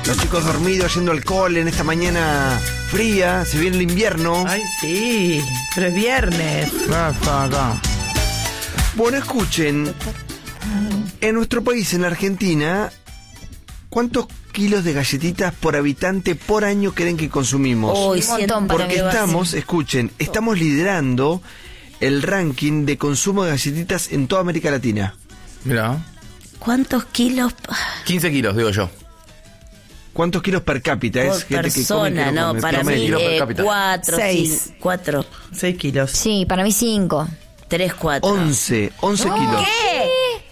Los chicos dormidos yendo al cole en esta mañana fría. Se viene el invierno. Ay, sí, pero es viernes. Bueno, escuchen. En nuestro país, en la Argentina, ¿cuántos kilos de galletitas por habitante por año creen que consumimos? Uy, Porque estamos liderando el ranking de consumo de galletitas en toda América Latina. Mirá. ¿Cuántos kilos? 15 kilos, digo yo. ¿Cuántos kilos per cápita? Por Es gente persona, que come, que no no, come. para mí kilos per cápita. 4, 6. 4, 6 kilos. Sí, para mí 5. 3, 4. 11 kilos. ¿Qué?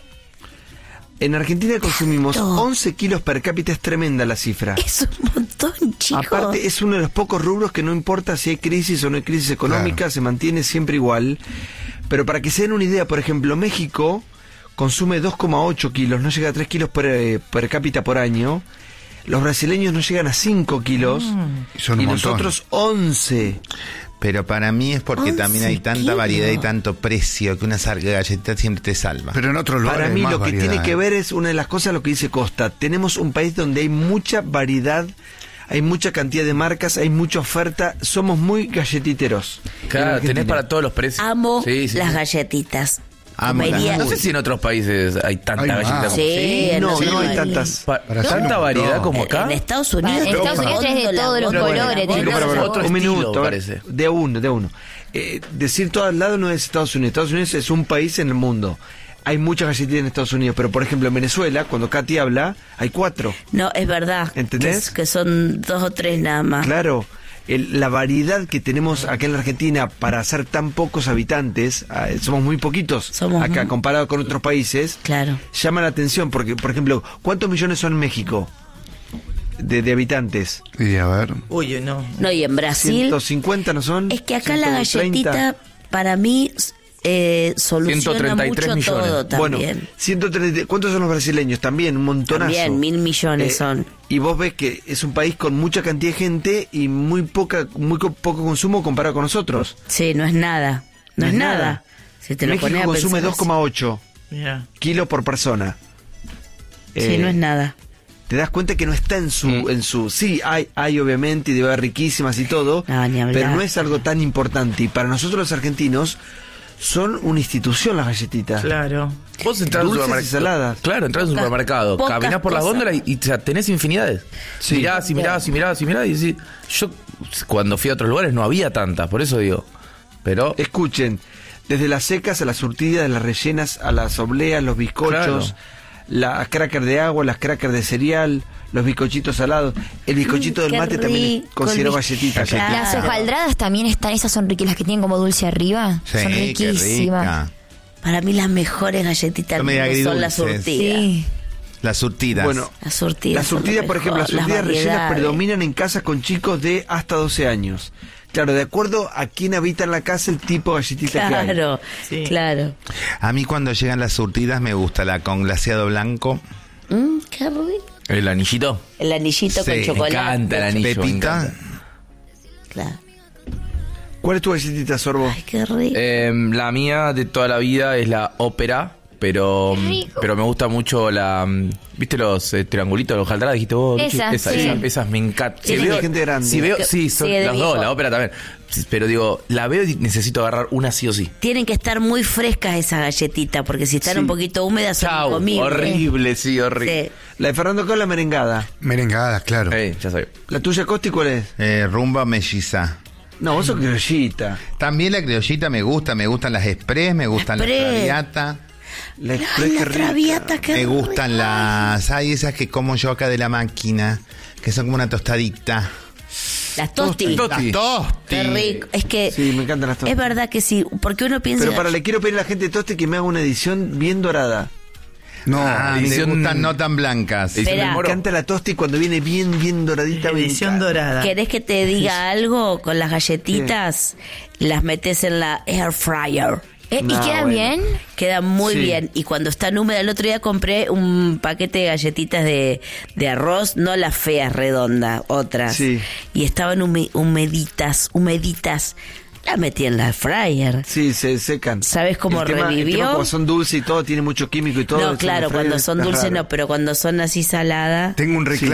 En Argentina consumimos ¿Cuánto? 11 kilos per cápita, es tremenda la cifra. Es un montón, chicos. Aparte, es uno de los pocos rubros que no importa si hay crisis o no hay crisis económica, Claro. se mantiene siempre igual. Pero para que se den una idea, por ejemplo, México consume 2,8 kilos, no llega a 3 kilos per cápita por año. Los brasileños no llegan a 5 kilos Son un y montón. nosotros 11. Pero para mí es porque 11 también hay tanta kilos. variedad y tanto precio que una galletita siempre te salva. Pero en otros lugares Para mí hay más lo que variedad, tiene que ver es una de las cosas, lo que dice Costa. Tenemos un país donde hay mucha variedad, hay mucha cantidad de marcas, hay mucha oferta. Somos muy galletiteros. en Claro, Argentina. tenés para todos los precios. Amo Sí, sí, las sí. galletitas. Amo las Comería- No sé si en otros países hay tanta Hay más. galleta. Sí, No, sé, no hay tantas. Brasil ¿Tanta un variedad montón. como acá? En Estados Unidos. En Estados Unidos tenés de todos los colores, tenés Chico, todos pero los otro un estilo, minuto, parece. de uno. Decir todo al lado no es Estados Unidos. Estados Unidos es un país en el mundo. Hay muchas galletitas en Estados Unidos, pero por ejemplo en Venezuela, cuando Katy habla, hay 4. No, es verdad. ¿Entendés? Que son 2 o 3 nada más. Claro, la variedad que tenemos acá en la Argentina para ser tan pocos habitantes, somos muy poquitos Somos acá muy- comparado con otros países, Claro. llama la atención porque, por ejemplo, ¿cuántos millones son en México de habitantes? Y a ver, Uy, no. No, y en Brasil. 150 no son. Es que acá la 130. galletita, para mí, soluciona 133 mucho millones. todo Bueno, también. 130, ¿cuántos son los brasileños? También, un montonazo. También, 1.000 millones son. Y vos ves que es un país con mucha cantidad de gente y muy poco consumo comparado con nosotros. Sí, no es nada. No es nada. Si te lo México pones a consume pensar 2,8 Mira. kilos por persona. así. Sí, no es nada. Te das cuenta que no está en su sí, hay obviamente y debe haber riquísimas y todo, No, ni hablar. pero no es algo tan importante. Y para nosotros los argentinos son una institución las galletitas. Claro. Vos entras Dulces al y saladas. Claro, entras en un Pocas- supermercado, pocas caminás por las cosas. góndolas y tenés infinidades. Sí. Mirás y mirás y mirás y mirás y decís, yo cuando fui a otros lugares no había tantas, por eso digo. Pero Escuchen, desde las secas a las surtidas, de las rellenas a las obleas, los bizcochos, las crackers de agua, las crackers de cereal, los bizcochitos salados. El bizcochito del qué mate también es rico, considerado el galletita. Claro. Las hojaldradas también están, esas son riquísimas, las que tienen como dulce arriba. Sí, son qué riquísimas. rica. Para mí las mejores galletitas Son del medio mundo son las agridulces. surtidas. Sí. Las surtidas. Bueno, Las surtidas. las surtidas, son lo por ejemplo, las mejor, surtidas rellenas variedades. predominan en casas con chicos de hasta 12 años. Claro, de acuerdo a quién habita en la casa, el tipo de galletita que hay. Claro, Sí. claro. A mí cuando llegan las surtidas me gusta la con glaseado blanco. Qué rico. el anillito. El anillito Sí, con me chocolate. Me encanta el anillo. me Pepita. encanta. Claro. ¿Cuál es tu galletita, Sorbo? Ay, qué rico. La mía de toda la vida es la ópera, pero me gusta mucho la... ¿Viste los triangulitos, los hojaldradas? Dijiste vos, Luchi? Esas, sí. esas me encantan. Sí, de gente grande. Si veo, sí, son Sí, de las mi dos, hijo. la ópera también. Pero digo, la veo y necesito agarrar una sí o sí. Tienen que estar muy frescas esas galletitas, porque si están Sí. un poquito húmedas son Chau, incomibles. horrible, sí, horrible. Sí. La de Fernando Cola, merengada. merengadas, claro. Ya sabía. ¿La tuya, Costi, cuál es? Rumba melliza. No, vos sos criollita. También la criollita me gustan las express, me gustan las Express. traviata, La Ay, Express, la qué rica. traviata, qué me rico. gustan las... Hay esas que como yo acá de la máquina, que son como una tostadita. Las tosti. Tosti. Las tosti. Qué rico. Es que Sí, me encantan las tosti. es verdad que sí, porque uno piensa... Pero le quiero pedir a la gente de Toste que me haga una edición bien dorada. No, Ah, me edición- gustan no tan blancas. Edición Espera. del Me Moro. encanta la Tosti cuando viene bien doradita. me Edición encanta. dorada. ¿Querés que te diga algo? Con las galletitas, las metes en la air fryer. ¿Y No, quedan bueno. bien? Queda muy Sí. bien. Y cuando están húmedas, el otro día compré un paquete de galletitas de arroz, no las feas redondas, otras. Sí. Y estaban humeditas. Las metí en la air fryer. Sí, se secan. ¿Sabes cómo El tema revivió? como son dulces y todo, tiene mucho químico y todo. No, eso claro, en la cuando fryer son es dulces raro. no, pero cuando son así saladas. tengo un reclamo.